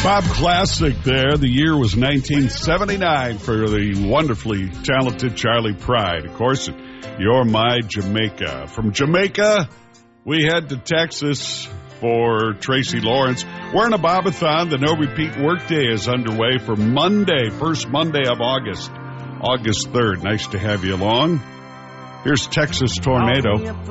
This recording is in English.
Bob Classic there. The year was 1979 for the wonderfully talented Charlie Pride. Of course, You're My Jamaica. From Jamaica, we head to Texas for Tracy Lawrence. We're in a Bobathon. The No Repeat Workday is underway for Monday, first Monday of August 3rd. Nice to have you along. Here's Texas Tornado.